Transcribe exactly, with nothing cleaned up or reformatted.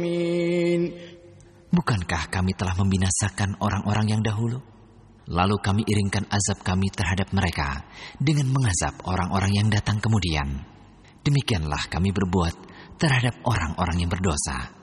Bukankah kami telah membinasakan orang-orang yang dahulu? Lalu kami iringkan azab kami terhadap mereka dengan mengazab orang-orang yang datang kemudian. Demikianlah kami berbuat terhadap orang-orang yang berdosa.